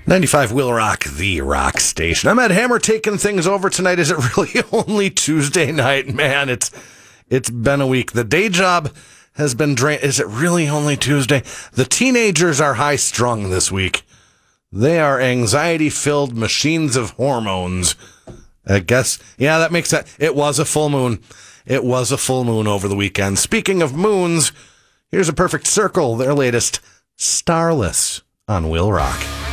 95 Will Rock, the rock station. I'm Ed Hammer taking things over tonight. Is it really only Tuesday night? Man, it's been a week. The day job has been drained. Is it really only Tuesday? The teenagers are high-strung this week. They are anxiety-filled machines of hormones. I guess, yeah, that makes sense. It was a full moon. It was a full moon over the weekend. Speaking of moons, here's a perfect circle, their latest Starless on Will Rock.